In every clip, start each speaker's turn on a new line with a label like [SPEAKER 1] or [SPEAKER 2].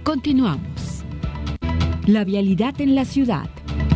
[SPEAKER 1] Continuamos. La vialidad en la ciudad.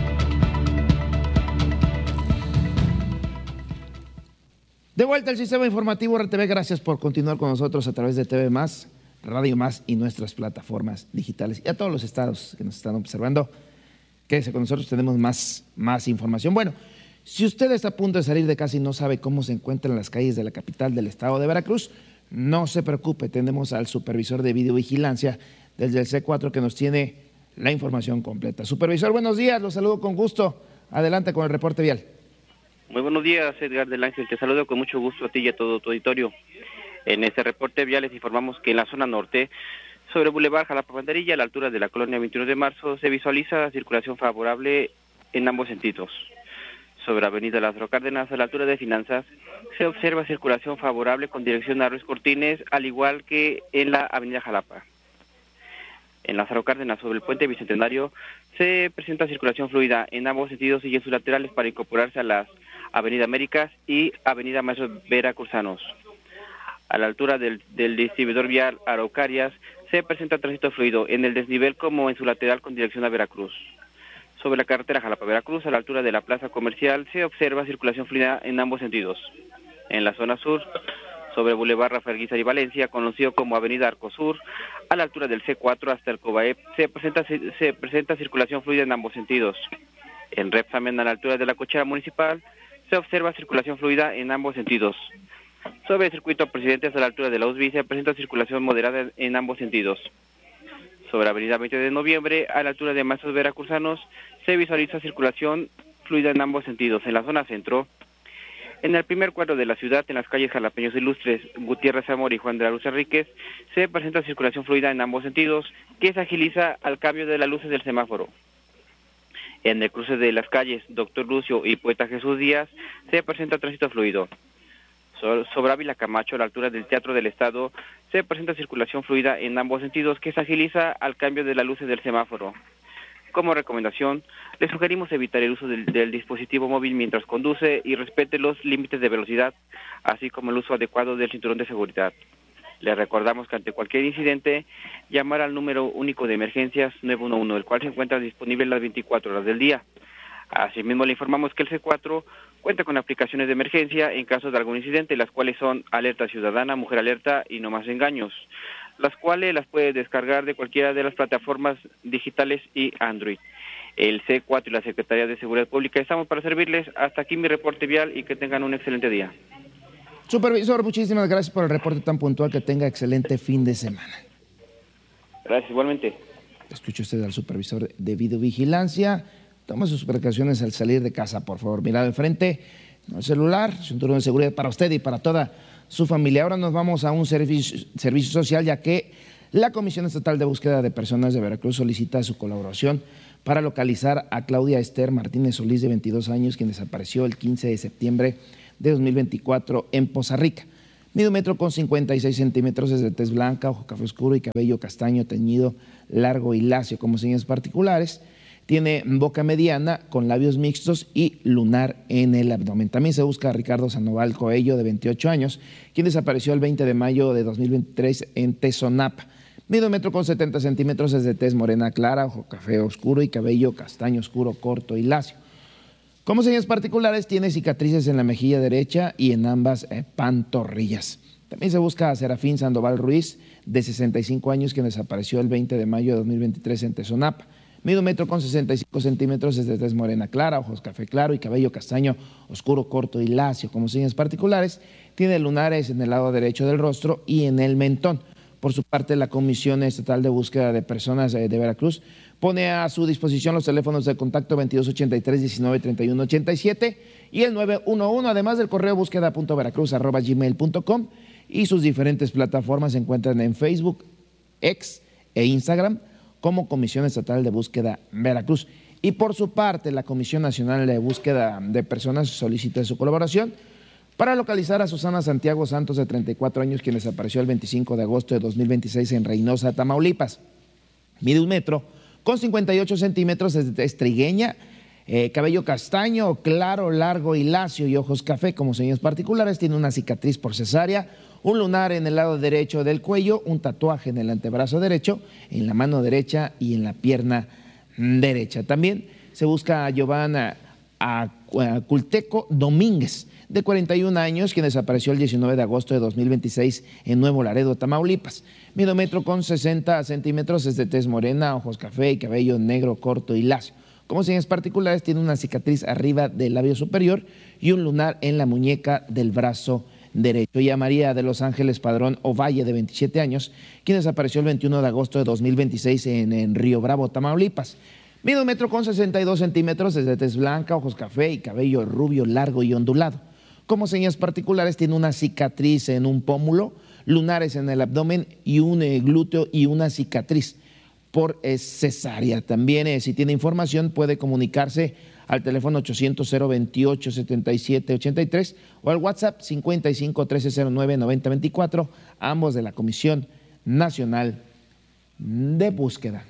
[SPEAKER 2] De vuelta al sistema informativo RTV, gracias por continuar con nosotros a través de TV Más, Radio Más y nuestras plataformas digitales. Y a todos los estados que nos están observando, quédese con nosotros, tenemos más información. Bueno, si usted está a punto de salir de casa y no sabe cómo se encuentran las calles de la capital del estado de Veracruz, no se preocupe, tenemos al supervisor de videovigilancia desde el C4 que nos tiene la información completa. Supervisor, buenos días, los saludo con gusto. Adelante con el reporte vial.
[SPEAKER 3] Muy buenos días, Edgar del Ángel, te saludo con mucho gusto a ti y a todo tu auditorio. En este reporte vial les informamos que en la zona norte, sobre Boulevard Jalapa Banderilla, a la altura de la colonia 21 de marzo, se visualiza circulación favorable en ambos sentidos. Sobre Avenida Lázaro Cárdenas, a la altura de Finanzas, se observa circulación favorable con dirección a Ruiz Cortines, al igual que en la Avenida Jalapa. En Lázaro Cárdenas, sobre el puente Bicentenario, se presenta circulación fluida en ambos sentidos y en sus laterales para incorporarse a las Avenida Américas y Avenida Maestro Veracruzanos. A la altura del distribuidor vial Araucarias, se presenta tránsito fluido en el desnivel como en su lateral con dirección a Veracruz. Sobre la carretera Jalapa-Veracruz, a la altura de la plaza comercial, se observa circulación fluida en ambos sentidos. En la zona sur, sobre Boulevard Rafael Guízar y Valencia, conocido como Avenida Arcosur, a la altura del C4 hasta el Cobaep, se presenta circulación fluida en ambos sentidos. En Repsamen, a la altura de la cochera municipal, se observa circulación fluida en ambos sentidos. Sobre el circuito Presidentes, a la altura de la USB, se presenta circulación moderada en ambos sentidos. Sobre Avenida 20 de Noviembre, a la altura de Maestros Veracruzanos, se visualiza circulación fluida en ambos sentidos. En la zona centro, en el primer cuadro de la ciudad, en las calles Jalapeños Ilustres, Gutiérrez Zamora y Juan de la Luz Enríquez, se presenta circulación fluida en ambos sentidos, que se agiliza al cambio de las luces del semáforo. En el cruce de las calles Doctor Lucio y Poeta Jesús Díaz, se presenta tránsito fluido. Sobre Ávila Camacho, a la altura del Teatro del Estado, se presenta circulación fluida en ambos sentidos, que se agiliza al cambio de las luces del semáforo. Como recomendación, le sugerimos evitar el uso del dispositivo móvil mientras conduce y respete los límites de velocidad, así como el uso adecuado del cinturón de seguridad. Le recordamos que ante cualquier incidente, llamar al número único de emergencias 911, el cual se encuentra disponible las 24 horas del día. Asimismo, le informamos que el C4 cuenta con aplicaciones de emergencia en caso de algún incidente, las cuales son Alerta Ciudadana, Mujer Alerta y No Más Engaños, las cuales las puede descargar de cualquiera de las plataformas digitales y Android. El C4 y la Secretaría de Seguridad Pública estamos para servirles. Hasta aquí mi reporte vial y que tengan un excelente día.
[SPEAKER 2] Supervisor, muchísimas gracias por el reporte tan puntual, que tenga excelente fin de semana.
[SPEAKER 3] Gracias, igualmente.
[SPEAKER 2] Escuche usted al supervisor de videovigilancia. Tome sus precauciones al salir de casa, por favor. Mirad al frente, no el celular, cinturón de seguridad para usted y para toda su familia. Ahora nos vamos a un servicio social, ya que la Comisión Estatal de Búsqueda de Personas de Veracruz solicita su colaboración para localizar a Claudia Esther Martínez Solís, de 22 años, quien desapareció el 15 de septiembre de 2024 en Poza Rica. Mide 1,56 m, es de tez blanca, ojo café oscuro y cabello castaño teñido, largo y lacio como señas particulares. Tiene boca mediana con labios mixtos y lunar en el abdomen. También se busca a Ricardo Sandoval Coello, de 28 años, quien desapareció el 20 de mayo de 2023 en Tezonapa. Mide 1,70 m, es de tez morena clara, ojo café oscuro y cabello castaño oscuro, corto y lacio. Como señas particulares, tiene cicatrices en la mejilla derecha y en ambas pantorrillas. También se busca a Serafín Sandoval Ruiz, de 65 años, quien desapareció el 20 de mayo de 2023 en Tezonapa. Mide 1,65 m, es de tez morena clara, ojos café claro y cabello castaño oscuro, corto y lacio. Como señas particulares, tiene lunares en el lado derecho del rostro y en el mentón. Por su parte, la Comisión Estatal de Búsqueda de Personas de Veracruz pone a su disposición los teléfonos de contacto 2283-193187 y el 911, además del correo búsqueda.veracruz@gmail.com, y sus diferentes plataformas se encuentran en Facebook, X e Instagram como Comisión Estatal de Búsqueda Veracruz. Y por su parte, la Comisión Nacional de Búsqueda de Personas solicita su colaboración para localizar a Susana Santiago Santos, de 34 años, quien desapareció el 25 de agosto de 2026 en Reynosa, Tamaulipas. Mide 1,58 m, es de tez trigueña, cabello castaño, claro, largo y lacio y ojos café como señas particulares. Tiene una cicatriz por cesárea, un lunar en el lado derecho del cuello, un tatuaje en el antebrazo derecho, en la mano derecha y en la pierna derecha. También se busca a Giovanna Culteco Domínguez, de 41 años, quien desapareció el 19 de agosto de 2026 en Nuevo Laredo, Tamaulipas. Mide 1 metro 60 centímetros, es de tez morena, ojos café y cabello negro corto y lacio. Como señas particulares, tiene una cicatriz arriba del labio superior y un lunar en la muñeca del brazo derecho. Y a María de los Ángeles Padrón Ovalle, de 27 años, quien desapareció el 21 de agosto de 2026 en Río Bravo, Tamaulipas. Mide 1 metro 62 centímetros, es de tez blanca, ojos café y cabello rubio, largo y ondulado. Como señas particulares, tiene una cicatriz en un pómulo, lunares en el abdomen y un glúteo y una cicatriz por cesárea. También, si tiene información, puede comunicarse al teléfono 800-028-7783 o al WhatsApp 55-1309-9024, ambos de la Comisión Nacional de Búsqueda.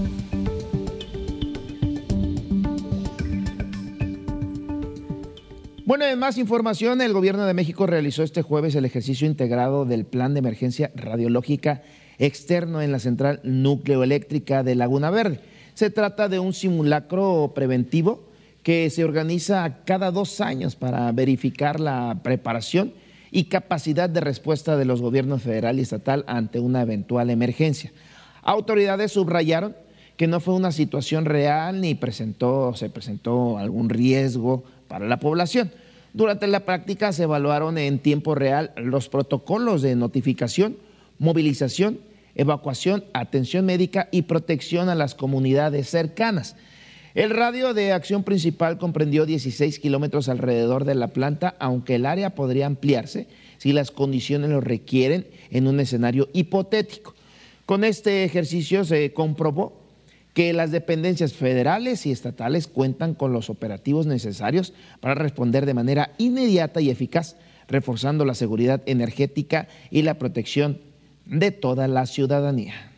[SPEAKER 2] Bueno, en más información, el Gobierno de México realizó este jueves el ejercicio integrado del Plan de Emergencia Radiológica Externo en la Central Nucleoeléctrica de Laguna Verde. Se trata de un simulacro preventivo que se organiza cada 2 años para verificar la preparación y capacidad de respuesta de los gobiernos federal y estatal ante una eventual emergencia. Autoridades subrayaron que no fue una situación real ni se presentó algún riesgo para la población. Durante la práctica se evaluaron en tiempo real los protocolos de notificación, movilización, evacuación, atención médica y protección a las comunidades cercanas. El radio de acción principal comprendió 16 kilómetros alrededor de la planta, aunque el área podría ampliarse si las condiciones lo requieren en un escenario hipotético. Con este ejercicio se comprobó que las dependencias federales y estatales cuentan con los operativos necesarios para responder de manera inmediata y eficaz, reforzando la seguridad energética y la protección de toda la ciudadanía.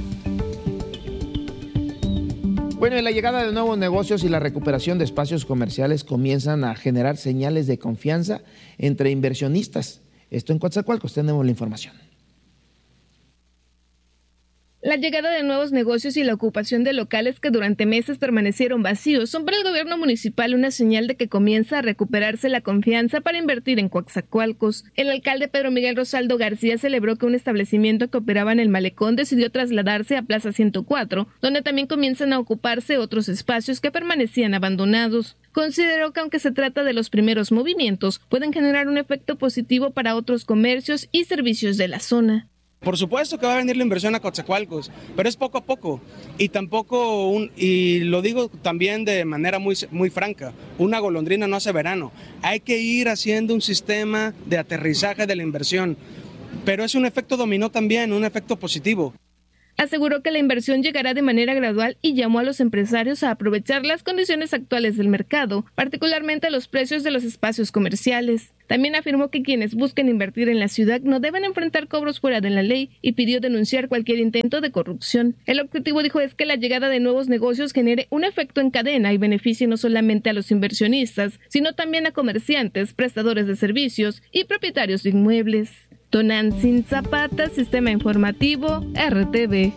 [SPEAKER 2] Bueno, la llegada de nuevos negocios y la recuperación de espacios comerciales comienzan a generar señales de confianza entre inversionistas. Esto en Coatzacoalcos, tenemos la información.
[SPEAKER 4] La llegada de nuevos negocios y la ocupación de locales que durante meses permanecieron vacíos son para el gobierno municipal una señal de que comienza a recuperarse la confianza para invertir en Coatzacoalcos. El alcalde Pedro Miguel Rosaldo García celebró que un establecimiento que operaba en el Malecón decidió trasladarse a Plaza 104, donde también comienzan a ocuparse otros espacios que permanecían abandonados. Consideró que aunque se trata de los primeros movimientos, pueden generar un efecto positivo para otros comercios y servicios de la zona.
[SPEAKER 5] Por supuesto que va a venir la inversión a Coatzacoalcos, pero es poco a poco y lo digo también de manera muy franca, una golondrina no hace verano. Hay que ir haciendo un sistema de aterrizaje de la inversión, pero es un efecto dominó también, un efecto positivo.
[SPEAKER 4] Aseguró que la inversión llegará de manera gradual y llamó a los empresarios a aprovechar las condiciones actuales del mercado, particularmente los precios de los espacios comerciales. También afirmó que quienes busquen invertir en la ciudad no deben enfrentar cobros fuera de la ley y pidió denunciar cualquier intento de corrupción. El objetivo, dijo, es que la llegada de nuevos negocios genere un efecto en cadena y beneficie no solamente a los inversionistas, sino también a comerciantes, prestadores de servicios y propietarios de inmuebles. Tonantzin Zapata, Sistema Informativo, RTV.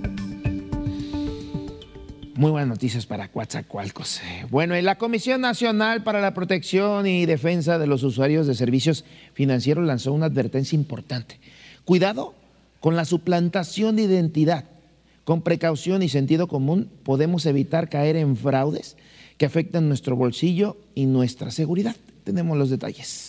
[SPEAKER 2] Muy buenas noticias para Coatzacoalcos. Bueno, la Comisión Nacional para la Protección y Defensa de los Usuarios de Servicios Financieros lanzó una advertencia importante. Cuidado con la suplantación de identidad. Con precaución y sentido común podemos evitar caer en fraudes que afectan nuestro bolsillo y nuestra seguridad. Tenemos los detalles.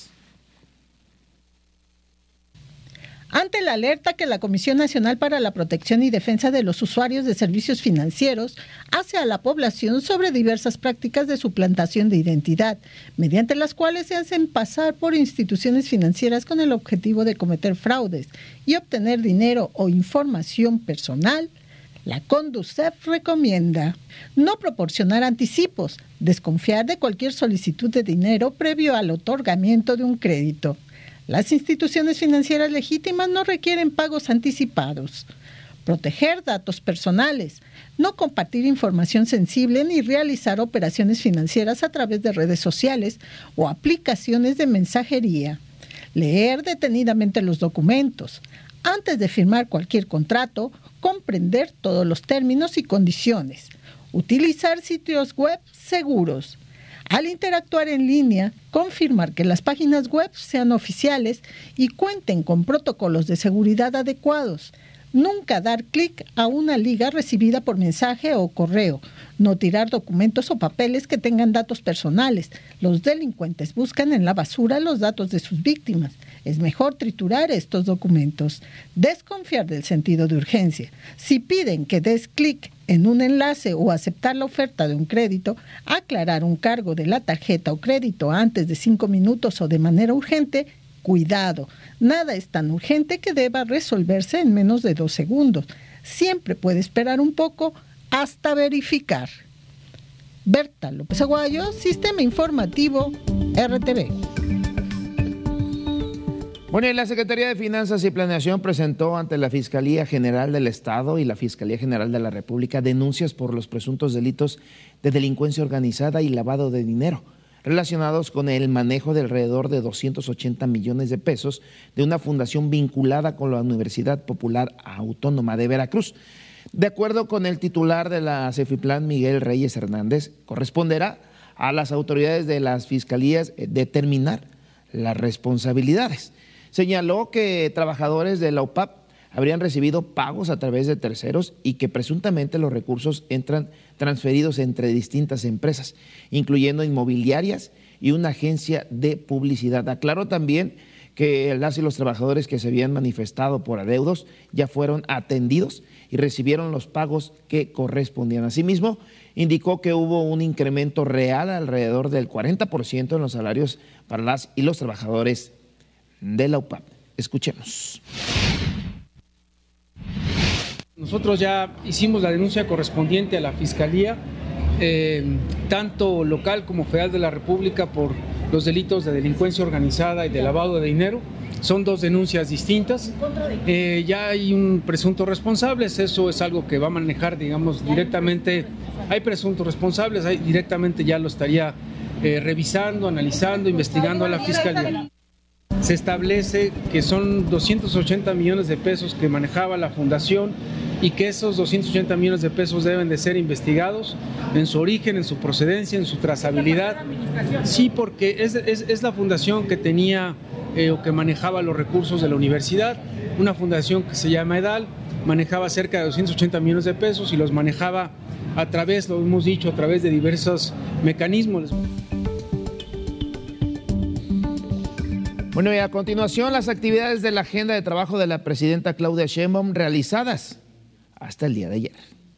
[SPEAKER 6] Ante la alerta que la Comisión Nacional para la Protección y Defensa de los Usuarios de Servicios Financieros hace a la población sobre diversas prácticas de suplantación de identidad, mediante las cuales se hacen pasar por instituciones financieras con el objetivo de cometer fraudes y obtener dinero o información personal, la Conducef recomienda no proporcionar anticipos, desconfiar de cualquier solicitud de dinero previo al otorgamiento de un crédito. Las instituciones financieras legítimas no requieren pagos anticipados. Proteger datos personales. No compartir información sensible ni realizar operaciones financieras a través de redes sociales o aplicaciones de mensajería. leer detenidamente los documentos. Antes de firmar cualquier contrato, comprender todos los términos y condiciones. Utilizar sitios web seguros. Al interactuar en línea, confirmar que las páginas web sean oficiales y cuenten con protocolos de seguridad adecuados. Nunca dar clic a una liga recibida por mensaje o correo. No tirar documentos o papeles que tengan datos personales. Los delincuentes buscan en la basura los datos de sus víctimas. Es mejor triturar estos documentos. Desconfiar del sentido de urgencia. Si piden que des clic en un enlace o aceptar la oferta de un crédito, aclarar un cargo de la tarjeta o crédito antes de 5 minutos o de manera urgente, cuidado. Nada es tan urgente que deba resolverse en menos de 2 segundos. Siempre puede esperar un poco hasta verificar. Berta López Aguayo, Sistema Informativo, RTV.
[SPEAKER 2] Bueno, y la Secretaría de Finanzas y Planeación presentó ante la Fiscalía General del Estado y la Fiscalía General de la República denuncias por los presuntos delitos de delincuencia organizada y lavado de dinero relacionados con el manejo de alrededor de 280 millones de pesos de una fundación vinculada con la Universidad Popular Autónoma de Veracruz. De acuerdo con el titular de la CEFIPLAN, Miguel Reyes Hernández, corresponderá a las autoridades de las fiscalías determinar las responsabilidades. Señaló que trabajadores de la UPAP habrían recibido pagos a través de terceros y que presuntamente los recursos entran transferidos entre distintas empresas, incluyendo inmobiliarias y una agencia de publicidad. Aclaró también que las y los trabajadores que se habían manifestado por adeudos ya fueron atendidos y recibieron los pagos que correspondían. Asimismo, indicó que hubo un incremento real alrededor del 40% en los salarios para las y los trabajadores de la UPAP. Escuchemos.
[SPEAKER 7] Nosotros ya hicimos la denuncia correspondiente a la Fiscalía, tanto local como federal de la República, por los delitos de delincuencia organizada y de lavado de dinero. Son 2 denuncias distintas. Ya hay un presunto responsable, eso es algo que va a manejar, digamos, directamente. Hay presuntos responsables, directamente ya lo estaría revisando, analizando, investigando a la Fiscalía. Se establece que son 280 millones de pesos que manejaba la fundación y que esos 280 millones de pesos deben de ser investigados en su origen, en su procedencia, en su trazabilidad. Sí, porque es la fundación que tenía o que manejaba los recursos de la universidad, una fundación que se llama EDAL, manejaba cerca de 280 millones de pesos y los manejaba a través, lo hemos dicho, a través de diversos mecanismos.
[SPEAKER 2] Bueno, y a continuación las actividades de la agenda de trabajo de la presidenta Claudia Sheinbaum realizadas hasta el día de ayer.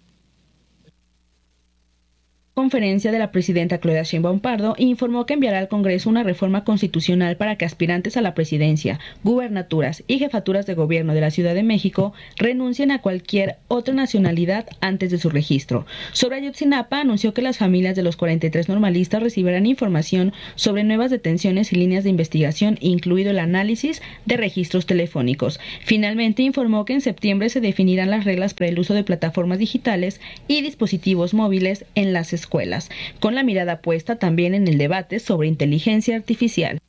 [SPEAKER 8] Conferencia de la presidenta Claudia Sheinbaum Pardo informó que enviará al Congreso una reforma constitucional para que aspirantes a la presidencia, gubernaturas y jefaturas de gobierno de la Ciudad de México renuncien a cualquier otra nacionalidad antes de su registro. Sobre Ayotzinapa, anunció que las familias de los 43 normalistas recibirán información sobre nuevas detenciones y líneas de investigación, incluido el análisis de registros telefónicos. Finalmente, informó que en septiembre se definirán las reglas para el uso de plataformas digitales y dispositivos móviles en las escuelas, con la mirada puesta también en el debate sobre inteligencia artificial.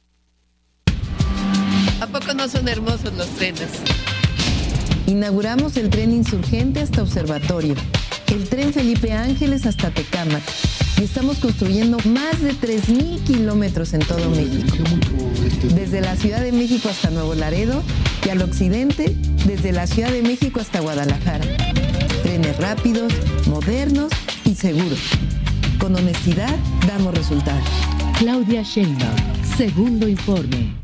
[SPEAKER 9] ¿A poco no son hermosos los trenes?
[SPEAKER 10] Inauguramos el tren Insurgente hasta Observatorio, el tren Felipe Ángeles hasta Tecámac, y estamos construyendo más de 3,000 kilómetros en todo México. Desde la Ciudad de México hasta Nuevo Laredo y al occidente, desde la Ciudad de México hasta Guadalajara. Trenes rápidos, modernos y seguros. Con honestidad damos resultados.
[SPEAKER 1] Claudia Sheinbaum, segundo informe.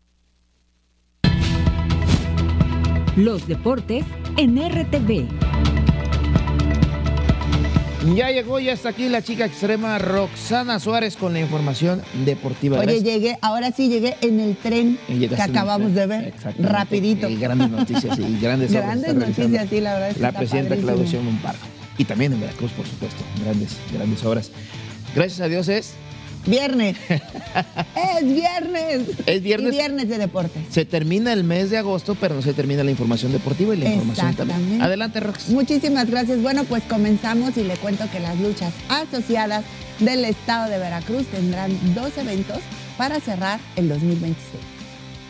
[SPEAKER 1] Los deportes en RTV.
[SPEAKER 2] Ya llegó, ya está aquí la chica extrema Roxana Suárez con la información deportiva.
[SPEAKER 11] Oye, ahora sí llegué en el tren que acabamos de ver, rapidito.
[SPEAKER 2] Y grandes noticias y grandes
[SPEAKER 11] noticias, sí, la verdad es que
[SPEAKER 2] la presidenta Claudia Sheinbaum Pardo. Y también en Veracruz, por supuesto, grandes obras. Gracias a Dios es...
[SPEAKER 11] Viernes. Es viernes.
[SPEAKER 2] Es viernes.
[SPEAKER 11] Y viernes de deportes.
[SPEAKER 2] Se termina el mes de agosto, pero no se termina la información deportiva y la información también. Adelante, Rox.
[SPEAKER 11] Muchísimas gracias. Bueno, pues comenzamos y le cuento que las luchas asociadas del estado de Veracruz tendrán 2 eventos para cerrar el 2026.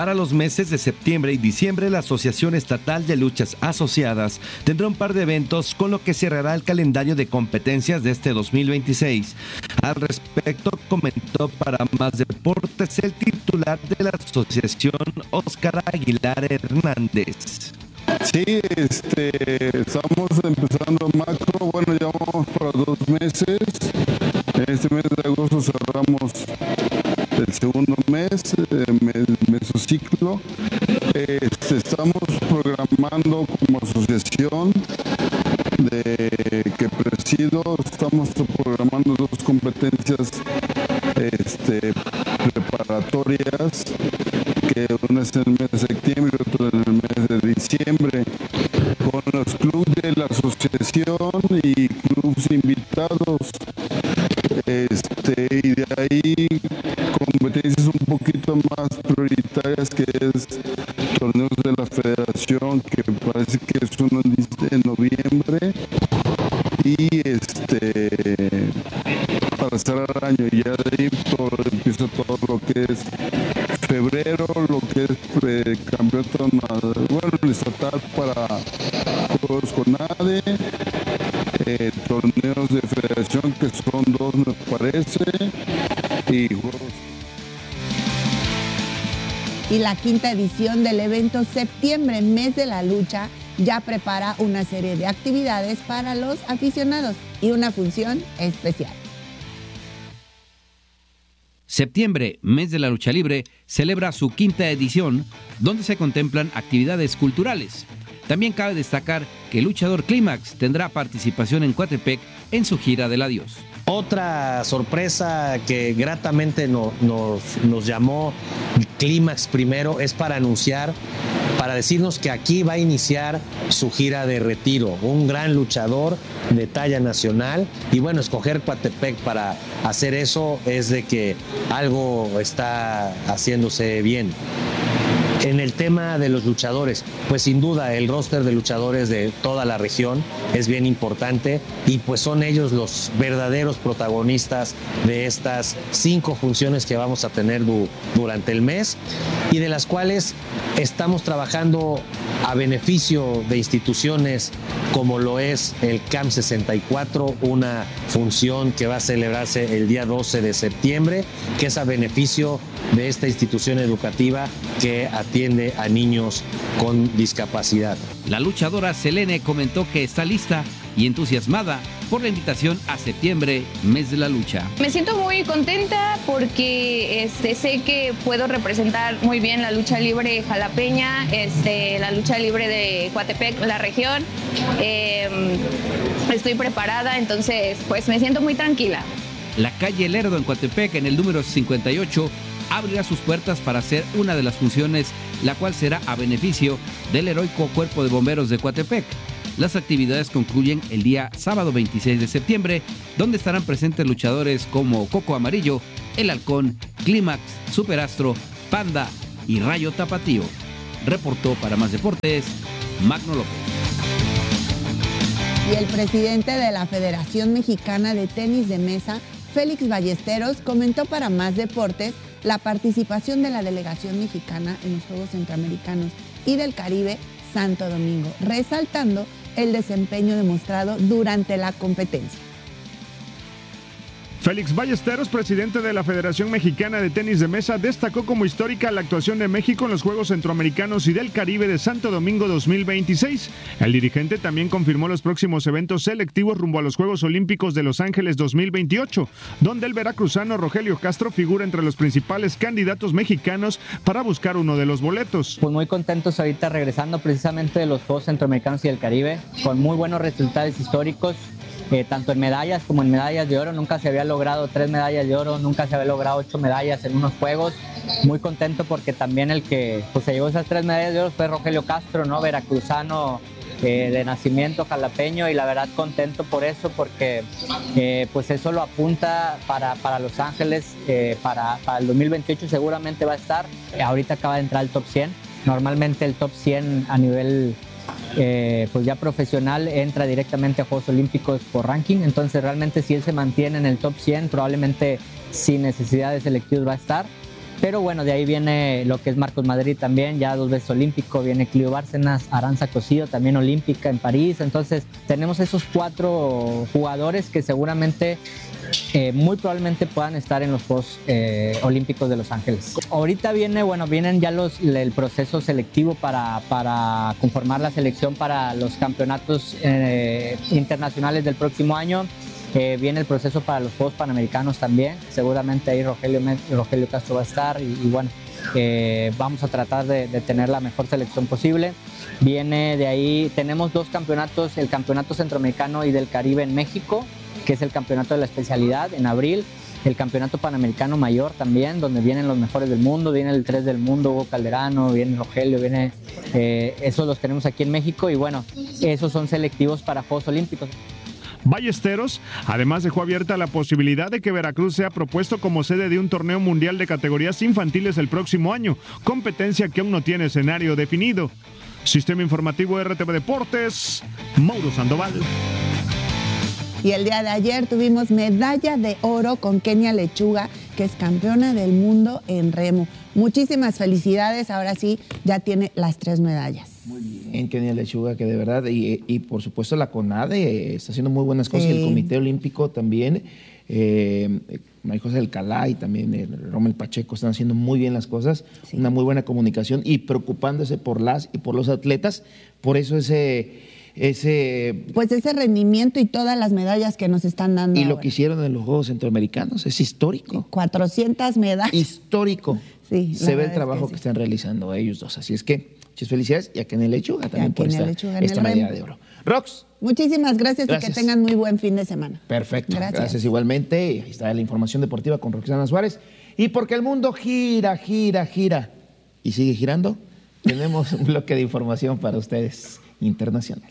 [SPEAKER 12] Para los meses de septiembre y diciembre, la Asociación Estatal de Luchas Asociadas tendrá un par de eventos con lo que cerrará el calendario de competencias de este 2026. Al respecto, comentó para Más Deportes el titular de la asociación, Óscar Aguilar Hernández.
[SPEAKER 13] Sí, estamos empezando macro, bueno, ya vamos para 2 meses. En este mes de agosto cerramos el segundo mes, mesociclo. Estamos programando como asociación que presido, estamos programando 2 competencias preparatorias, que una es en el mes de septiembre y otra en el mes de diciembre, con los clubes de la asociación y clubes invitados, y de ahí competencias un poquito más prioritarias, que es torneos de la federación, que parece que es uno en noviembre, y para cerrar el año, y ya de ahí empieza todo lo que es febrero, lo que es campeonato, estatal para juegos con ADE, torneos de federación, que son 2 me parece, y juegos.
[SPEAKER 11] Y la 5ª edición del evento Septiembre, Mes de la Lucha, ya prepara una serie de actividades para los aficionados y una función especial.
[SPEAKER 14] Septiembre, Mes de la Lucha Libre, celebra su 5ª edición, donde se contemplan actividades culturales. También cabe destacar que el luchador Clímax tendrá participación en Coatepec en su gira del adiós.
[SPEAKER 15] Otra sorpresa que gratamente nos llamó Clímax primero es para anunciar, para decirnos que aquí va a iniciar su gira de retiro. Un gran luchador de talla nacional, y bueno, escoger Coatepec para hacer eso es de que algo está haciéndose bien. En el tema de los luchadores, pues sin duda el roster de luchadores de toda la región es bien importante, y pues son ellos los verdaderos protagonistas de estas 5 funciones que vamos a tener durante el mes, y de las cuales estamos trabajando a beneficio de instituciones como lo es el CAM 64, una función que va a celebrarse el día 12 de septiembre, que es a beneficio de esta institución educativa que atiende a niños con discapacidad.
[SPEAKER 14] La luchadora Selene comentó que está lista y entusiasmada por la invitación a septiembre, Mes de la Lucha.
[SPEAKER 16] Me siento muy contenta porque sé que puedo representar muy bien la lucha libre jalapeña, la lucha libre de Coatepec, la región. Estoy preparada, entonces pues me siento muy tranquila.
[SPEAKER 14] La calle Lerdo en Coatepec, en el número 58, abrirá sus puertas para hacer una de las funciones, la cual será a beneficio del heroico Cuerpo de Bomberos de Coatepec. Las actividades concluyen el día sábado 26 de septiembre, donde estarán presentes luchadores como Coco Amarillo, El Halcón, Clímax, Superastro, Panda y Rayo Tapatío. Reportó para Más Deportes, Magno López.
[SPEAKER 11] Y el presidente de la Federación Mexicana de Tenis de Mesa, Félix Ballesteros, comentó para Más Deportes la participación de la delegación mexicana en los Juegos Centroamericanos y del Caribe Santo Domingo, resaltando el desempeño demostrado durante la competencia.
[SPEAKER 17] Félix Ballesteros, presidente de la Federación Mexicana de Tenis de Mesa, destacó como histórica la actuación de México en los Juegos Centroamericanos y del Caribe de Santo Domingo 2026. El dirigente también confirmó los próximos eventos selectivos rumbo a los Juegos Olímpicos de Los Ángeles 2028, donde el veracruzano Rogelio Castro figura entre los principales candidatos mexicanos para buscar uno de los boletos.
[SPEAKER 18] Pues muy contentos ahorita regresando precisamente de los Juegos Centroamericanos y del Caribe, con muy buenos resultados históricos. Tanto en medallas como en medallas de oro. Nunca se había logrado 3 medallas de oro, nunca se había logrado 8 medallas en unos juegos. Muy contento porque también el que se llevó esas 3 medallas de oro fue Rogelio Castro, ¿no? Veracruzano de nacimiento, jalapeño, y la verdad contento por eso, porque pues eso lo apunta para Los Ángeles, para el 2028 seguramente va a estar. Ahorita acaba de entrar al top 100. Normalmente el top 100 a nivel pues ya profesional entra directamente a Juegos Olímpicos por ranking, entonces realmente si él se mantiene en el top 100 probablemente sin necesidad de selectivos va a estar, Pero bueno, de ahí viene lo que es Marcos Madrid también, ya 2 veces olímpico, viene Clio Bárcenas, Aranza Cosío, también olímpica en París. Entonces tenemos esos 4 jugadores que seguramente muy probablemente puedan estar en los Juegos Olímpicos de Los Ángeles. Ahorita vienen ya el proceso selectivo para conformar la selección para los campeonatos internacionales del próximo año. Viene el proceso para los Juegos Panamericanos también. Seguramente ahí Rogelio Castro va a estar y bueno, vamos a tratar de tener la mejor selección posible. Viene de ahí, tenemos 2 campeonatos, el Campeonato Centroamericano y del Caribe en México, que es el campeonato de la especialidad en abril, el Campeonato Panamericano Mayor también, donde vienen los mejores del mundo, viene el 3 del mundo, Hugo Calderano, viene Rogelio, esos los tenemos aquí en México y bueno, esos son selectivos para Juegos Olímpicos.
[SPEAKER 17] Ballesteros además dejó abierta la posibilidad de que Veracruz sea propuesto como sede de un torneo mundial de categorías infantiles el próximo año, competencia que aún no tiene escenario definido. Sistema Informativo RTV Deportes, Mauro Sandoval.
[SPEAKER 11] Y el día de ayer tuvimos medalla de oro con Kenia Lechuga, que es campeona del mundo en remo. Muchísimas felicidades, ahora sí, ya tiene las 3 medallas.
[SPEAKER 2] Muy bien, Kenia Lechuga, que de verdad, y por supuesto la CONADE está haciendo muy buenas cosas, el Comité Olímpico también, María José Alcalá y también Rommel Pacheco están haciendo muy bien las cosas, una muy buena comunicación y preocupándose por las y por los atletas, por eso ese
[SPEAKER 11] rendimiento y todas las medallas que nos están dando.
[SPEAKER 2] Y
[SPEAKER 11] ahora.
[SPEAKER 2] Lo que hicieron en los Juegos Centroamericanos es histórico.
[SPEAKER 11] 400 medallas.
[SPEAKER 2] Histórico.
[SPEAKER 11] Sí,
[SPEAKER 2] se ve el trabajo que están realizando ellos dos. Así es que muchas felicidades y a Kenia Lechuga también por esta medalla de oro. Rox.
[SPEAKER 11] Muchísimas gracias y que tengan muy buen fin de semana.
[SPEAKER 2] Perfecto. Gracias igualmente. Y ahí está la información deportiva con Roxana Suárez. Y porque el mundo gira y sigue girando, tenemos un bloque de información para ustedes internacional.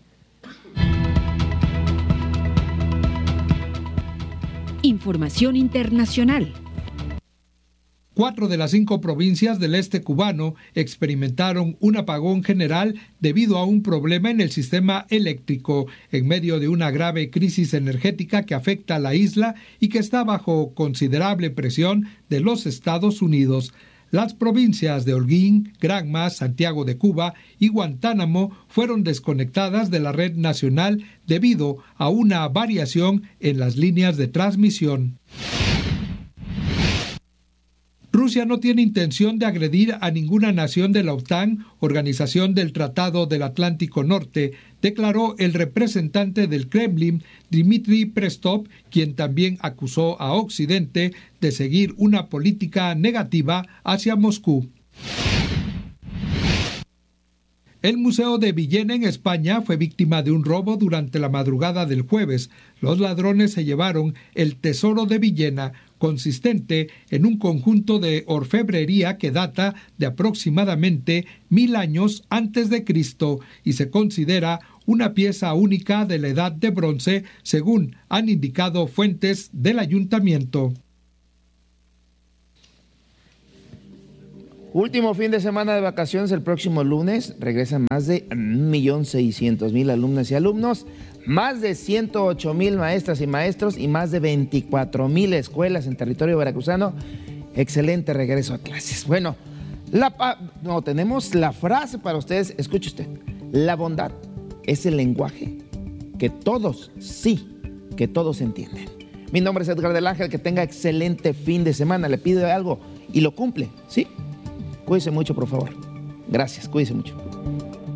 [SPEAKER 1] Información internacional.
[SPEAKER 19] 4 de las 5 provincias del este cubano experimentaron un apagón general debido a un problema en el sistema eléctrico, en medio de una grave crisis energética que afecta a la isla y que está bajo considerable presión de los Estados Unidos. Las provincias de Holguín, Granma, Santiago de Cuba y Guantánamo fueron desconectadas de la red nacional debido a una variación en las líneas de transmisión. Rusia no tiene intención de agredir a ninguna nación de la OTAN, Organización del Tratado del Atlántico Norte, declaró el representante del Kremlin, Dmitry Peskov, quien también acusó a Occidente de seguir una política negativa hacia Moscú. El Museo de Villena en España fue víctima de un robo durante la madrugada del jueves. Los ladrones se llevaron el tesoro de Villena, consistente en un conjunto de orfebrería que data de aproximadamente 1000 años antes de Cristo y se considera una pieza única de la Edad de Bronce, según han indicado fuentes del ayuntamiento.
[SPEAKER 2] Último fin de semana de vacaciones, el próximo lunes regresan más de 1.600.000 alumnas y alumnos, más de 108.000 maestras y maestros y más de 24.000 escuelas en territorio veracruzano. Excelente regreso a clases. Bueno, tenemos la frase para ustedes. Escuche usted. La bondad es el lenguaje que todos, que todos entienden. Mi nombre es Edgar del Ángel. Que tenga excelente fin de semana. Le pido algo y lo cumple, ¿sí? Cuídese mucho, por favor. Gracias, cuídese mucho.